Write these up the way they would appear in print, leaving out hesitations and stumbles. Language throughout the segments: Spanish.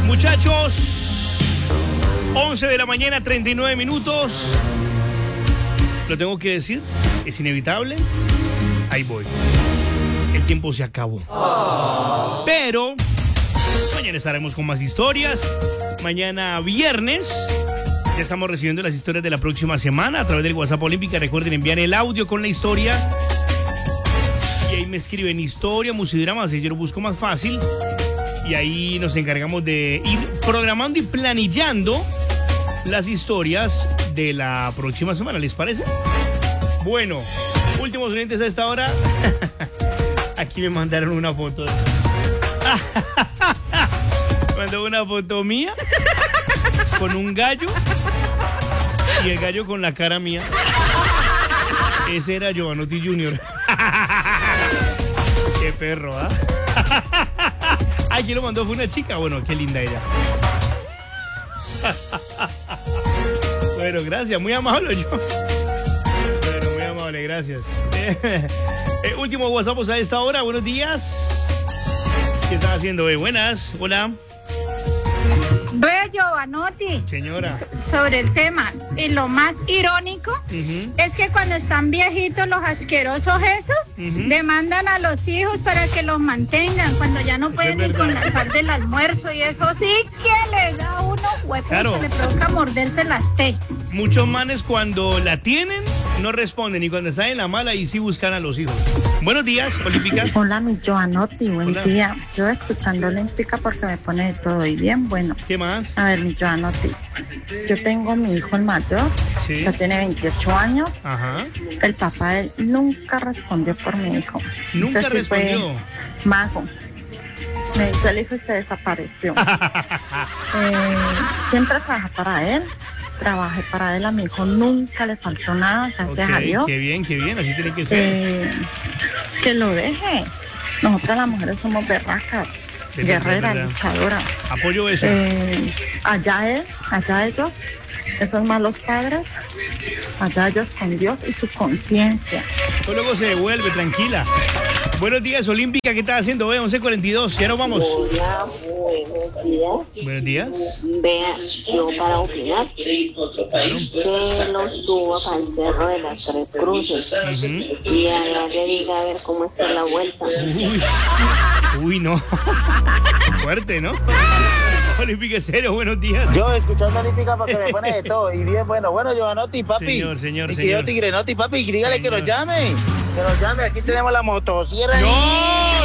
Muchachos, 11 de la mañana, 39 minutos. Lo tengo que decir, es inevitable. Ahí voy. El tiempo se acabó. Pero mañana estaremos con más historias. Mañana viernes ya estamos recibiendo las historias de la próxima semana a través del WhatsApp Olímpica. Recuerden enviar el audio con la historia. Y ahí me escriben historia, musidrama, así yo lo busco más fácil. Y ahí nos encargamos de ir programando y planillando las historias de la próxima semana. ¿Les parece? Bueno, últimos oyentes a esta hora. Aquí me mandaron una foto. Mandó una foto mía con un gallo y el gallo con la cara mía. Ese era Giovanotti Jr. Qué perro, ¿ah? ¿Quién lo mandó? ¿Fue una chica? Bueno, qué linda ella. Bueno, gracias, muy amable yo. Bueno, muy amable, gracias. Último WhatsApp a esta hora, buenos días. ¿Qué estás haciendo? Buenas, hola. Ve, Giovanotti, señora, sobre el tema, y lo más irónico es que cuando están viejitos los asquerosos esos demandan a los hijos para que los mantengan cuando ya no pueden ir con la sal del almuerzo, y eso sí que le da a uno hueco, claro. Le provoca morderse las T. Muchos manes cuando la tienen no responden, y cuando están en la mala y sí buscan a los hijos. Buenos días, Olímpica. Hola, mi Giovanotti, buen Hola. día. Yo escuchando Olímpica porque me pone de todo y bien bueno. ¿Qué más? A ver, mi Giovanotti, yo tengo mi hijo el mayor, Sí. ya tiene 28 años. Ajá. El papá de él nunca respondió por mi hijo. Nunca No sé si fue respondió. mago. Me hizo el hijo y se desapareció. Siempre trabajé para él, a mi hijo nunca le faltó nada, gracias a Dios. Qué bien, así tiene que ser. Que lo deje. Nosotras las mujeres somos berracas, guerreras, luchadoras. Apoyo eso. Allá ellos, esos malos padres, allá ellos con Dios y su conciencia. Luego se devuelve, tranquila. Buenos días, Olímpica, ¿qué estás haciendo? 11:42, ya nos vamos. Hola, buenos días. Buenos días. Vea, yo para opinar, que lo suba para el Cerro de las Tres Cruces y allá le diga a ver cómo está la vuelta. Uy, no. Fuerte, ¿no? Olímpica, serio, buenos días. Yo escuchando Olímpica porque me pone de todo. Y bien, bueno, Giovanotti, papi. Señor. Y que yo Tigrenotti, papi, dígale que nos llame. Que nos llame, aquí tenemos la motosierra. No,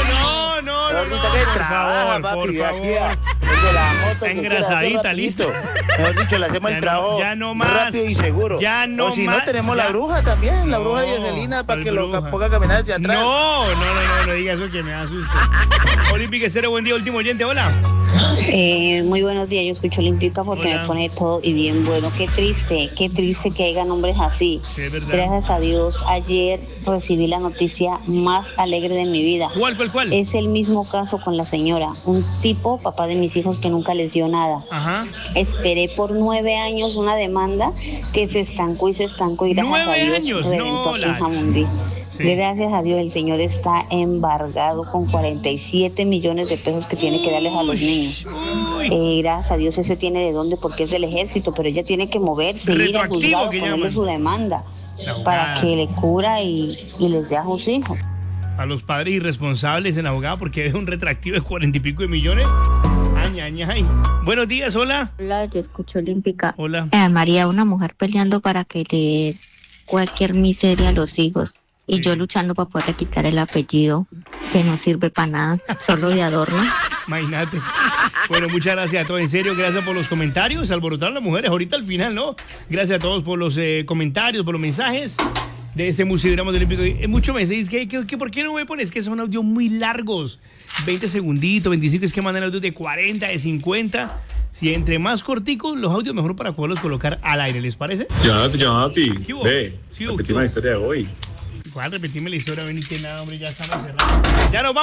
por favor. Aquí, de la moto. Está engrasadita, listo. Mejor dicho, le hacemos el trabajo ya no más, rápido y seguro. Ya no o si más, no, tenemos ya. la bruja también, la bruja Jocelina, para que lo ponga a caminar hacia atrás. No diga eso que me da susto. Olímpica, cero, buen día, último oyente, hola. Muy buenos días, yo escucho Olímpica porque Hola. me pone todo y bien bueno. Qué triste que haya nombres así. Sí, es verdad. Gracias a Dios, ayer recibí la noticia más alegre de mi vida. ¿Cuál? Es el mismo caso con la señora, un tipo, papá de mis hijos, que nunca les dio nada. Ajá. Esperé por 9 años una demanda que se estancó y gracias a Dios años, reventó aquí en Jamundí. Sí. Gracias a Dios el señor está embargado con 47 millones de pesos que tiene que darles a los niños. Gracias a Dios ese tiene de dónde porque es del ejército, pero ella tiene que moverse, ir al juzgado, ponerle su demanda para que le cubra y les dé a sus hijos. A los padres irresponsables en abogado porque es un retroactivo de 40 y pico de millones. Ay. Buenos días, hola. Hola, yo escucho Olímpica. Hola. María, una mujer peleando para que le dé cualquier miseria a los hijos. Y yo luchando para poderle quitar el apellido, que no sirve para nada, solo de adorno. Imagínate. Bueno, muchas gracias a todos, en serio, gracias por los comentarios, alborotaron las mujeres ahorita al final, ¿no? Gracias a todos por los comentarios, por los mensajes de este musidrama olímpico. Muchos me dicen que ¿por qué no me pones? Que son audios muy largos, 20 segunditos, 25, es que mandan audios de 40, de 50. Si entre más corticos los audios, mejor para poderlos colocar al aire, ¿les parece? Giovanotti, ve, Sí, repetimos la historia de hoy. Igual, repetirme la historia, ven y que nada, hombre, ya estamos cerrados. Ya nos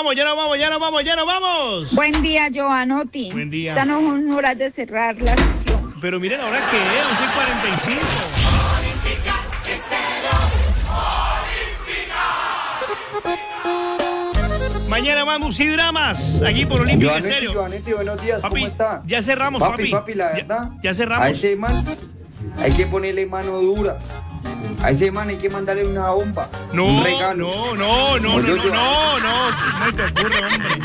vamos. Buen día, Giovanotti. Buen día. Están en horas de cerrar la sesión. Pero miren ahora que es 11:45. Mañana más Musidramas, aquí por Olímpica Estéreo. Joanetti, buenos días, Papi, ¿cómo está? ya cerramos, papi. Papi, la verdad. Ya cerramos. A ese man hay que ponerle mano dura. A ese man hay que mandarle una bomba. Un regalo. No te ocurre, hombre.